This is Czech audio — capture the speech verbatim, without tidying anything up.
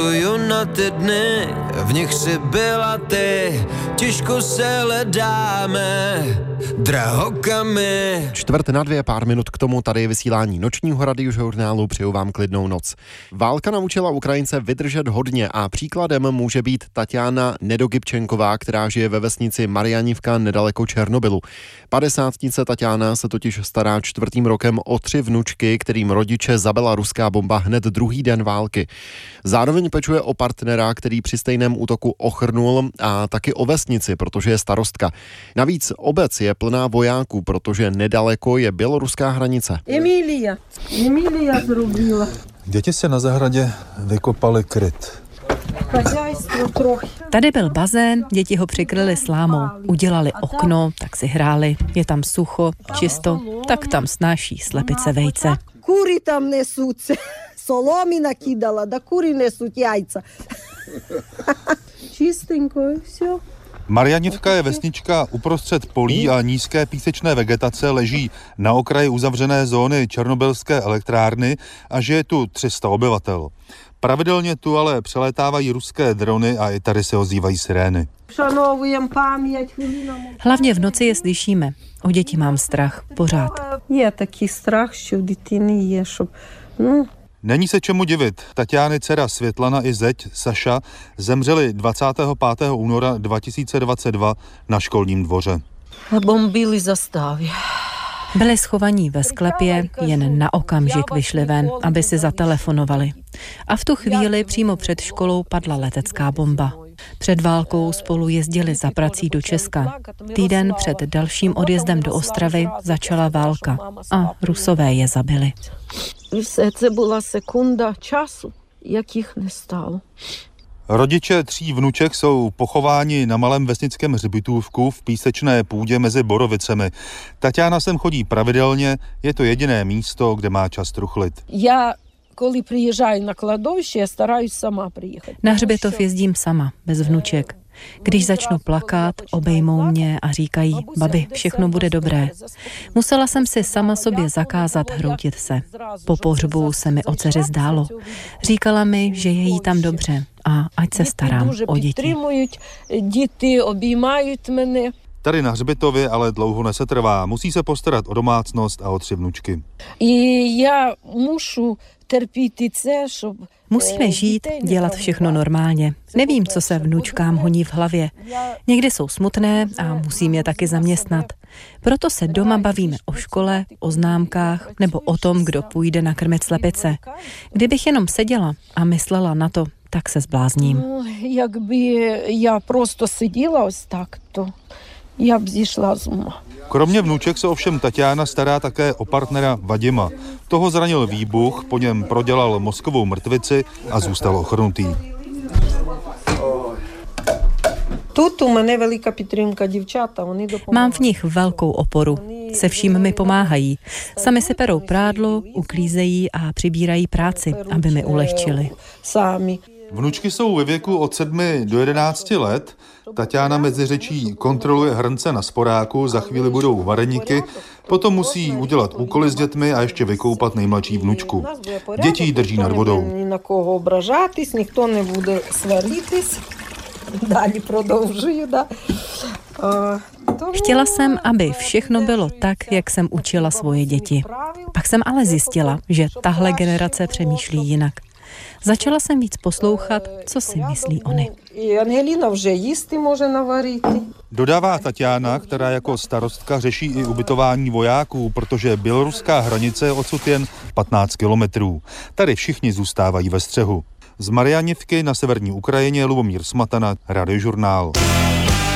Na ty dny, v nich si byla ty, těžko se hledáme, drahokamy. Čtvrt na dvě, pár minut k tomu, tady je vysílání nočního radiožurnálu, přeju vám klidnou noc. Válka naučila Ukrajince vydržet hodně a příkladem může být Tatiana Nedogibčenková, která žije ve vesnici Marianivka nedaleko Černobylu. Padesátnice Tatiana se totiž stará čtvrtým rokem o tři vnučky, kterým rodiče zabila ruská bomba hned druhý den války. Zároveň pečuje o partnera, který při stejném útoku ochrnul, a taky o vesnici, protože je starostka. Navíc obec je plná vojáků, protože nedaleko je běloruská hranice. Emília, Emília zrobila. Děti se na zahradě vykopali kryt. Tady byl bazén, děti ho přikryli slámou, udělali okno, tak si hráli, je tam sucho, čisto, tak tam snáší slepice vejce. Kury tam nesou, соломи накидала, да кури несут яйца. Čistinko, все. Marianivka je vesnička uprostřed polí a nízké písečné vegetace, leží na okraji uzavřené zóny černobylské elektrárny a žije tu tři sta obyvatel. Pravidelně tu ale přelétávají ruské drony a i tady se ozývají sirény. Hlavně v noci je slyšíme. O děti mám strach, pořád. Je taky strach, že u dětiny je, šob... No. Není se čemu divit. Tatiány dcera Světlana i zeď Saša zemřeli dvacátého pátého února dva tisíce dvacet dva na školním dvoře. Bombili zastavy. Byli schovaní ve sklepě, jen na okamžik vyšli ven, aby si zatelefonovali. A v tu chvíli přímo před školou padla letecká bomba. Před válkou spolu jezdili za prací do Česka. Týden před dalším odjezdem do Ostravy začala válka a Rusové je zabili. Це була секунда času, jak jich nestalo. Rodiče tří vnuček jsou pochováni na malém vesnickém hřbitovku v písečné půdě mezi borovicemi. Tatiana sem chodí pravidelně, je to jediné místo, kde má čas truchlit. Já, když přijíždím na kladovště, já starаюсь sama přijíždět. Na hřbitov jezdím sama, bez vnuček. Když začnu plakat, obejmou mě a říkají, babi, všechno bude dobré. Musela jsem si sama sobě zakázat hroutit se. Po pohřbu se mi o dceři zdálo. Říkala mi, že je jí tam dobře a ať se starám o děti. Děti objímají mě. Tady na hřbitově ale dlouho nesetrvá. Musí se postarat o domácnost a o tři vnučky. I já můžu trpět це, щоб... Musíme žít, dělat všechno normálně. Nevím, co se vnučkám honí v hlavě. Někdy jsou smutné a musím je taky zaměstnat. Proto se doma bavíme o škole, o známkách nebo o tom, kdo půjde nakrmit slepice. Kdybych jenom seděla a myslela na to, tak se zblázním. Jak by já prostě seděla tak, to já by zišla z uma. Kromě vnuček se ovšem Tatiana stará také o partnera Vadima. Toho zranil výbuch, po něm prodělal mozkovou mrtvici a zůstal ochrnutý. Тут у мене велика підтримка дівчата, вони допомагають. Mám v nich velkou oporu. Se vším mi pomáhají. Sami si perou prádlo, uklízejí a přibírají práci, aby mi ulehčili. Sami. Vnučky jsou ve věku od sedmi do jedenácti let. Tatiana mezi řečí kontroluje hrnce na sporáku, za chvíli budou vareníky, potom musí udělat úkoly s dětmi a ještě vykoupat nejmladší vnučku. Děti ji drží nad vodou. Na koho obražátись, nikdo nebude svaritись. Dалі продовжую, да. Chtěla jsem, aby všechno bylo tak, jak jsem učila svoje děti. Pak jsem ale zjistila, že tahle generace přemýšlí jinak. Začala jsem víc poslouchat, co si myslí oni. Angelina už jísty může navarit. Dodává Tatiana, která jako starostka řeší i ubytování vojáků, protože běloruská hranice je odsud jen patnáct kilometrů. Tady všichni zůstávají ve střehu. Z Marianivky na severní Ukrajině Lubomír Smatana, Radiožurnál.